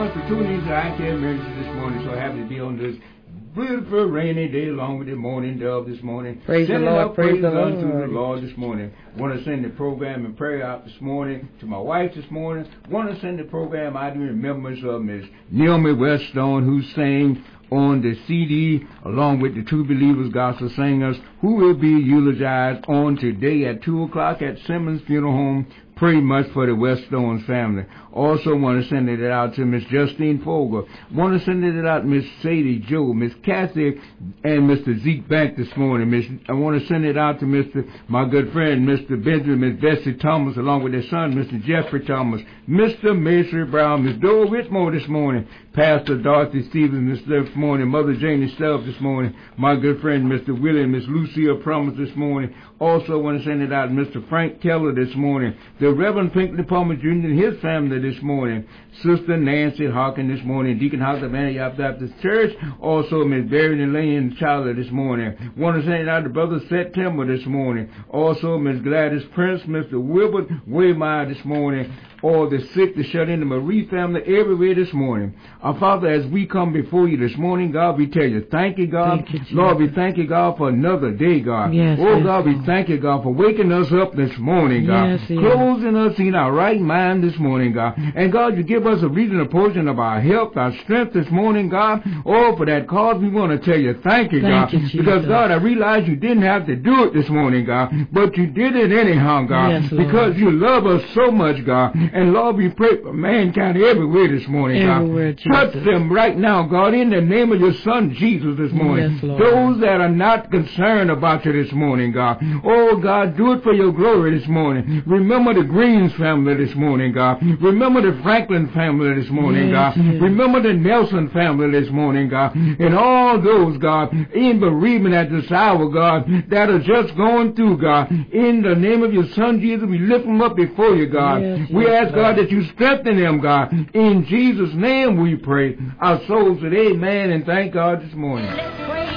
much for tuning in to I Care Ministry this morning. So happy to be on this beautiful rainy day along with the morning dove this morning. Praise the Lord, praise the Lord. Unto the Lord this morning. Want to send the program and prayer out this morning to my wife this morning. Want to send the program out in remembrance of Miss Naomi Weststone, who sang on the CD along with the True Believers Gospel Singers, who will be eulogized on today at 2 o'clock at Simmons Funeral Home. Pray much for the Weststone family. Also want to send it out to Miss Justine Fogel. Want to send it out to Miss Sadie Joe, Miss Kathy, and Mr. Zeke Bank this morning. I want to send it out to my good friend, Mr. Benjamin, Miss Bessie Thomas, along with their son, Mr. Jeffrey Thomas, Mr. Macy Brown, Miss Dora Whitmore this morning, Pastor Dorothy Stevens this morning, Mother Janie Stubbs this morning, my good friend, Mr. Willie and Miss Lucille Promise this morning. Also want to send it out to Mr. Frank Keller this morning, the Reverend Pinkley Palmer Jr. and his family this morning, Sister Nancy Hawkins this morning, Deacon House of Antioch Baptist Church, also Miss Barry and Elaine Charlotte this morning. Want to send it out to Brother September this morning, also Miss Gladys Prince, Mr. Wilbert Waymeyer this morning, all the sick, the shut in, the Marie family, everywhere this morning. Our Father, as we come before you this morning, God, we tell you, thank you, God. Thank you, Lord, we thank you, God, for another day, God. Yes, God, we thank you, God, for waking us up this morning, God. Yes. Closing us in our right mind this morning, God. And God, you give us a reasonable portion of our health, our strength this morning, God. Oh, for that cause, we want to tell you, thank you, God. You, Jesus. Because, God, I realize you didn't have to do it this morning, God. But you did it anyhow, God. Yes, Lord. Because you love us so much, God. And Lord, we pray for mankind everywhere this morning, everywhere, God. Touch them right now, God, in the name of your Son, Jesus, this morning. Yes, Lord. Those that are not concerned about you this morning, God. Oh, God, do it for your glory this morning. Remember the Greens family this morning, God. Remember the Franklin family this morning, God. Yes. Remember the Nelson family this morning, God. And all those, God, in bereavement at this hour, God, that are just going through, God. In the name of your Son, Jesus, we lift them up before you, God. Yes, we ask, God, that you strengthen them, God. In Jesus' name we pray. Our souls said amen and thank God this morning.